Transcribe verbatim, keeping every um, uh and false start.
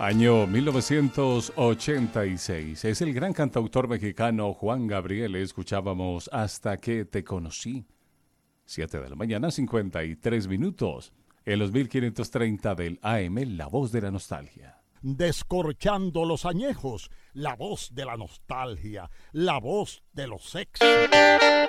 Año mil novecientos ochenta y seis. Es el gran cantautor mexicano Juan Gabriel. Escuchábamos Hasta que te conocí. siete de la mañana, cincuenta y tres minutos. En los mil quinientos treinta del A M, La Voz de la Nostalgia. Descorchando los añejos, la voz de la nostalgia, la voz de los éxitos.